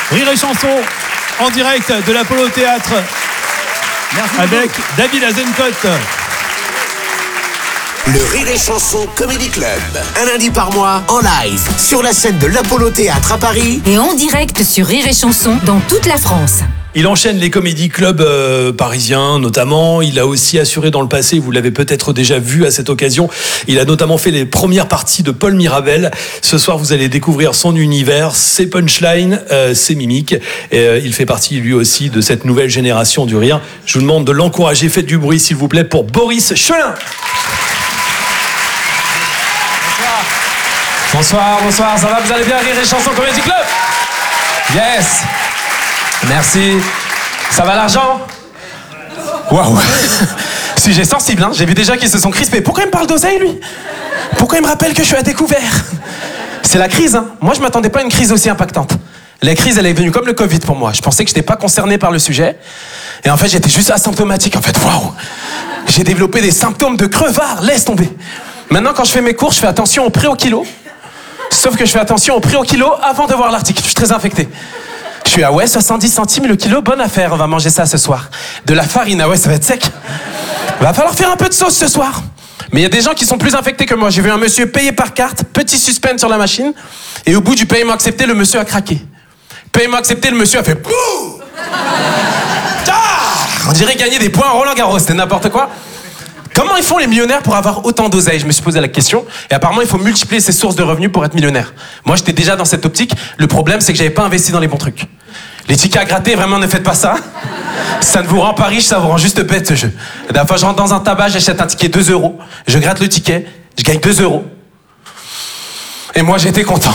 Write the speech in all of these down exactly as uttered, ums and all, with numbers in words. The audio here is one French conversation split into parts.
Rire et chanson en direct de l'Apollo Théâtre. Merci avec beaucoup. David Azencote. Le Rire et Chanson Comedy Club, un lundi par mois, en live, sur la scène de l'Apollo Théâtre à Paris. Et en direct sur Rire et Chanson dans toute la France. Il enchaîne les comédie clubs euh, parisiens notamment. Il a aussi assuré dans le passé, vous l'avez peut-être déjà vu à cette occasion, il a notamment fait les premières parties de Paul Mirabel. Ce soir, vous allez découvrir son univers, ses punchlines, euh, ses mimiques. Et, euh, il fait partie lui aussi de cette nouvelle génération du rire. Je vous demande de l'encourager. Faites du bruit s'il vous plaît pour Boris Chelin. Bonsoir, bonsoir, ça va, vous allez bien, Rire et Chanson Comedy Club? Yes. Merci. Ça va l'argent? Waouh. Sujet sensible, hein. J'ai vu déjà qu'ils se sont crispés. Pourquoi il me parle d'oseille, lui? Pourquoi il me rappelle que je suis à découvert? C'est la crise, hein. Moi, je m'attendais pas à une crise aussi impactante. La crise, elle est venue comme le Covid pour moi. Je pensais que je n'étais pas concerné par le sujet. Et en fait, j'étais juste asymptomatique, en fait. Waouh. J'ai développé des symptômes de crevard. Laisse tomber. Maintenant, quand je fais mes cours, je fais attention au prix au kilo. Sauf que je fais attention au prix au kilo avant de voir l'article. Je suis très infecté. Je suis, ah ouais, soixante-dix centimes le kilo, bonne affaire, on va manger ça ce soir. De la farine, ah ouais, ça va être sec. Va falloir faire un peu de sauce ce soir. Mais il y a des gens qui sont plus infectés que moi. J'ai vu un monsieur payer par carte, petit suspense sur la machine, et au bout du paiement accepté, le monsieur a craqué. Paiement accepté, le monsieur a fait bouh. Ah, on dirait gagner des points à Roland Garros, c'était n'importe quoi. Comment ils font les millionnaires pour avoir autant d'oseille? Je me suis posé la question. Et apparemment, il faut multiplier ses sources de revenus pour être millionnaire. Moi, j'étais déjà dans cette optique. Le problème, c'est que j'avais pas investi dans les bons trucs. Les tickets à gratter, vraiment, ne faites pas ça. Ça ne vous rend pas riche, ça vous rend juste bête, ce jeu. La dernière fois, je rentre dans un tabac, j'achète un ticket deux euros. Je gratte le ticket, je gagne deux euros. Et moi, j'étais content.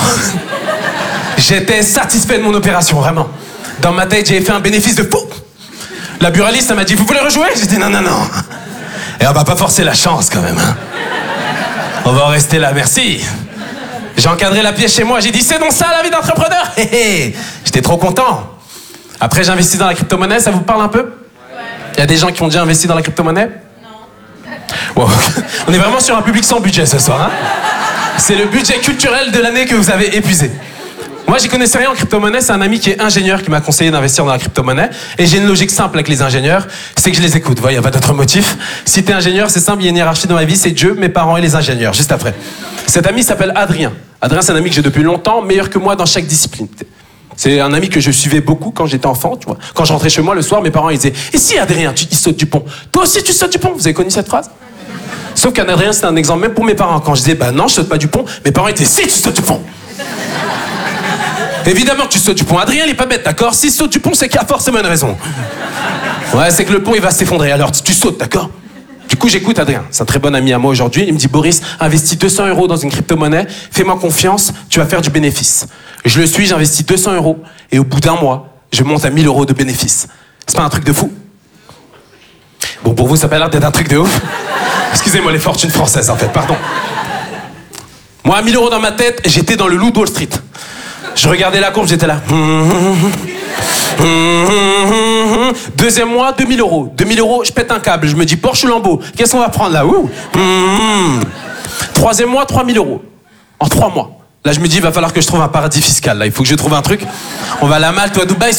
J'étais satisfait de mon opération, vraiment. Dans ma tête, j'avais fait un bénéfice de fou. La buraliste, elle m'a dit, vous voulez rejouer? J'ai dit, non, non, non. Et on va pas forcer la chance quand même. Hein. On va en rester là, merci. J'ai encadré la pièce chez moi, j'ai dit c'est donc ça la vie d'entrepreneur. J'étais trop content. Après j'ai investi dans la crypto-monnaie, ça vous parle un peu? Il y a des gens qui ont déjà investi dans la crypto-monnaie? Non. Wow. On est vraiment sur un public sans budget ce soir. Hein. C'est le budget culturel de l'année que vous avez épuisé. Moi, j'y connaissais rien en crypto-monnaie. C'est un ami qui est ingénieur qui m'a conseillé d'investir dans la crypto-monnaie. Et j'ai une logique simple avec les ingénieurs, c'est que je les écoute. Il n'y a pas d'autre motif. Si t'es ingénieur, c'est simple, il y a une hiérarchie dans ma vie, c'est Dieu, mes parents et les ingénieurs, juste après. Cet ami s'appelle Adrien. Adrien, c'est un ami que j'ai depuis longtemps, meilleur que moi dans chaque discipline. C'est un ami que je suivais beaucoup quand j'étais enfant, tu vois. Quand je rentrais chez moi le soir, mes parents ils disaient « Et si Adrien, tu, il saute du pont? Toi aussi, tu sautes du pont ?» Vous avez connu cette phrase? Sauf qu'un Adrien, c'était un exemple même pour mes parents. Quand je disais « Bah non, je saute pas du pont », mes parents étaient « Si, tu sautes du pont !» Évidemment que tu sautes du pont. Adrien, il est pas bête, d'accord? S'il saute du pont, c'est qu'il y a forcément une raison. Ouais, c'est que le pont, il va s'effondrer. Alors, tu sautes, d'accord? Du coup, j'écoute Adrien. C'est un très bon ami à moi aujourd'hui. Il me dit, Boris, investis deux cents euros dans une crypto-monnaie. Fais-moi confiance, tu vas faire du bénéfice. Je le suis, j'investis deux cents euros. Et au bout d'un mois, je monte à mille euros de bénéfice. C'est pas un truc de fou? Bon, pour vous, ça a pas l'air d'être un truc de ouf. Excusez-moi, les fortunes françaises, en fait, pardon. Moi, à mille euros dans ma tête, j'étais dans le loup de Wall Street. Je regardais la courbe, j'étais là. Deuxième mois, deux mille euros. deux mille euros, je pète un câble. Je me dis, Porsche ou Lambo, qu'est-ce qu'on va prendre là? Ouh. Troisième mois, trois mille euros. En trois mois. Là, je me dis, il va falloir que je trouve un paradis fiscal. Là, il faut que je trouve un truc. On va à la Malte ou à Dubaï.